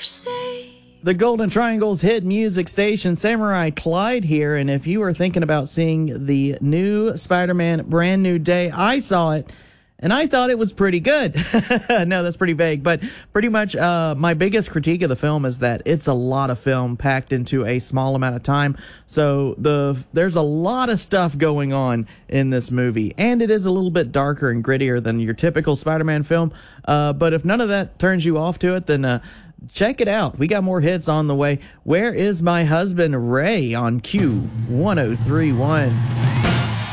The Golden Triangle's hit music station, Samurai Clyde here, and if you were thinking about seeing the new Spider-Man Brand New Day, I saw it, and I thought it was pretty good. No, that's pretty vague, but pretty much my biggest critique of the film is that it's a lot of film packed into a small amount of time, so there's a lot of stuff going on in this movie, and it is a little bit darker and grittier than your typical Spider-Man film, but if none of that turns you off to it, then check it out. We got more hits on the way. Where is My Husband Ray on Q1031?